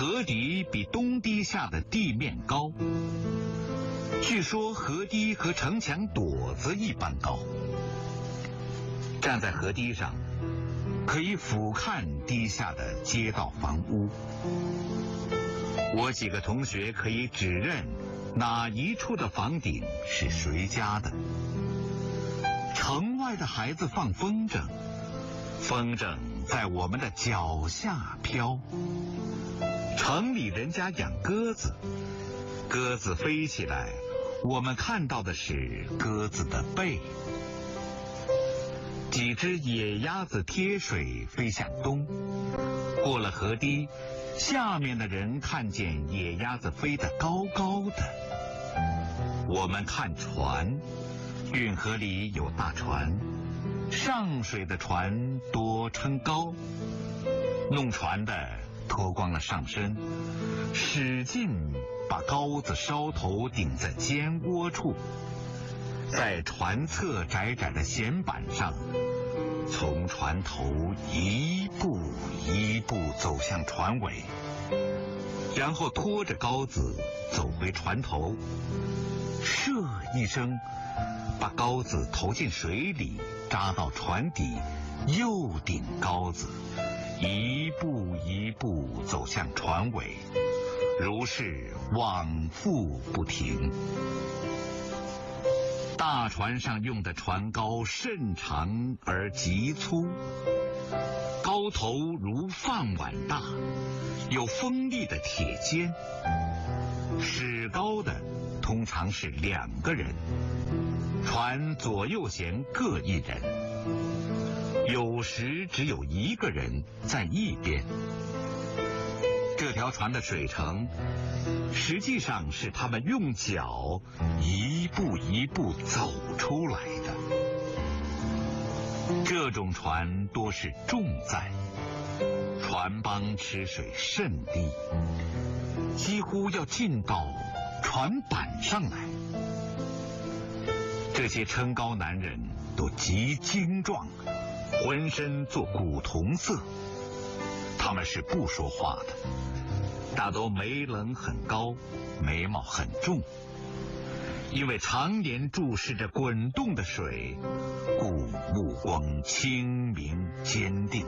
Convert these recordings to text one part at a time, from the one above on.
河堤比东堤下的地面高，据说河堤和城墙垛子一般高。站在河堤上，可以俯瞰堤下的街道房屋。我几个同学可以指认哪一处的房顶是谁家的。城外的孩子放风筝，风筝在我们的脚下飘。城里人家养鸽子，鸽子飞起来，我们看到的是鸽子的背。几只野鸭子贴水飞向东，过了河堤，下面的人看见野鸭子飞得高高的。我们看船，运河里有大船，上水的船多撑高，弄船的脱光了上身，使劲把篙子梢头顶在肩窝处，在船侧窄窄的舷板上，从船头一步一步走向船尾，然后拖着篙子走回船头，射一声，把篙子投进水里，扎到船底，又顶篙子，一步一步走向船尾，如是往复不停。大船上用的船篙甚长而极粗，篙头如饭碗大，有锋利的铁尖。使篙的通常是2个人，船左右舷各1人，有时只有1个人在一边。这条船的水程实际上是他们用脚一步一步走出来的。这种船多是重载，船帮吃水甚低，几乎要进到船板上来。这些撑篙男人都极精壮，浑身做古铜色，他们是不说话的，大都眉棱很高，眉毛很重，因为常年注视着滚动的水，故目光清明坚定。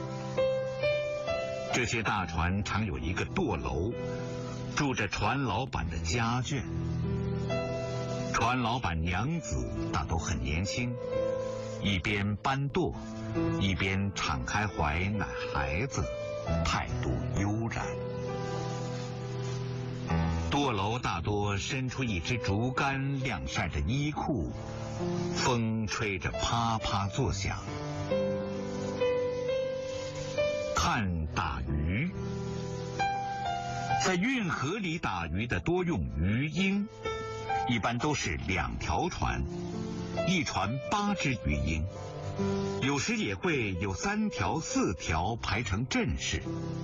这些大船常有一个舵楼，住着船老板的家眷。船老板娘子大都很年轻，一边搬舵，一边敞开怀奶孩子，态度悠然。舵楼大多伸出一支竹竿，晾晒着衣裤，风吹着啪啪作响。看打鱼，在运河里打鱼的多用鱼鹰，一般都是2条船，一船8只鱼鹰，有时也会有3条4条排成阵势。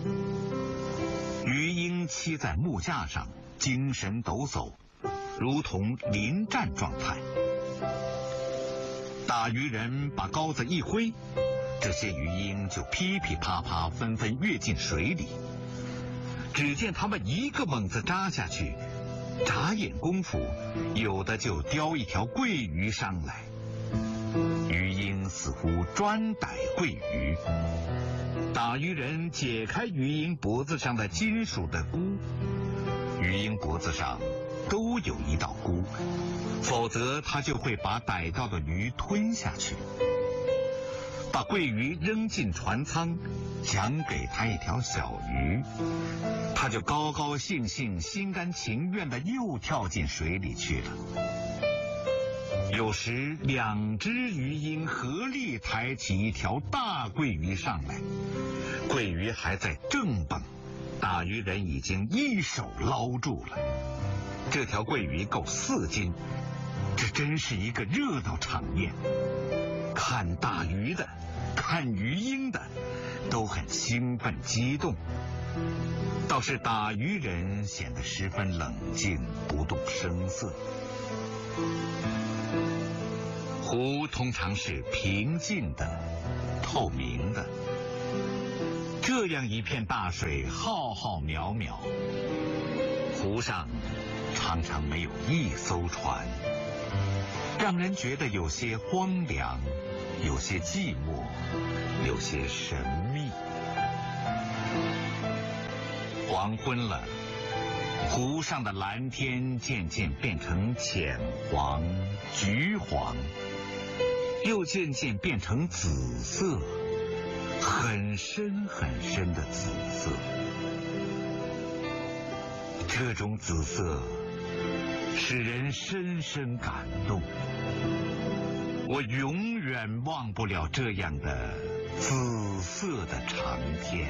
鱼鹰栖在木架上，精神抖擞，如同临战状态。打鱼人把篙子一挥，这些鱼鹰就噼噼啪啪纷纷跃进水里。只见他们一个猛子扎下去，眨眼功夫，有的就叼一条桂鱼上来。鱼鹰似乎专逮桂鱼。打鱼人解开鱼鹰脖子上的金属的箍，鱼鹰脖子上都有一道箍，否则它就会把逮到的鱼吞下去。把桂鱼扔进船舱，想给它一条小鱼，它就高高兴兴、心甘情愿地又跳进水里去了。有时2只鱼鹰合力抬起一条大桂鱼上来，桂鱼还在正蹦，打鱼人已经一手捞住了。这条桂鱼够4斤，这真是一个热闹场面。看打鱼的，看鱼鹰的，都很兴奋激动，倒是打鱼人显得十分冷静，不动声色。湖通常是平静的、透明的， 这样一片大水浩浩渺渺，湖上常常没有一艘船，让人觉得有些荒凉，有些寂寞，有些神秘。黄昏了，湖上的蓝天渐渐变成浅黄、橘黄，又渐渐变成紫色，很深很深的紫色。这种紫色使人深深感动，我永远忘不了这样的紫色的长天。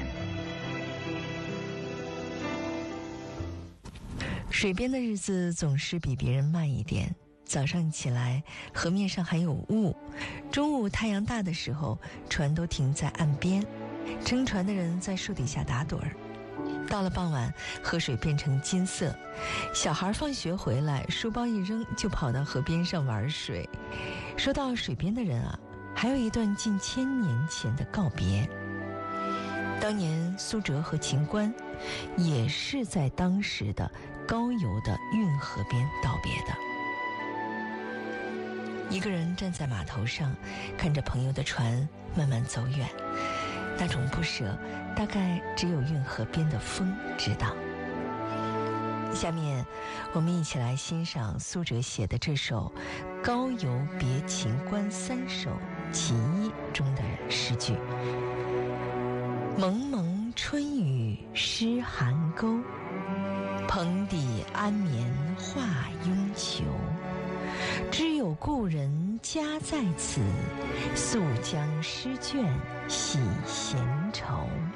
水边的日子总是比别人慢一点，早上起来河面上还有雾，中午太阳大的时候，船都停在岸边，撑船的人在树底下打盹儿。到了傍晚，河水变成金色，小孩放学回来，书包一扔就跑到河边上玩水。说到水边的人啊，还有一段近1000年前的告别。当年苏辙和秦观也是在当时的高邮的运河边道别的。一个人站在码头上，看着朋友的船慢慢走远，那种不舍大概只有运河边的风知道。下面我们一起来欣赏苏辙写的这首《高邮别秦观3首其一》中的诗句：蒙蒙春雨湿寒沟，蓬底安眠化慵囚。知有故人家在此，宿将诗卷洗闲愁。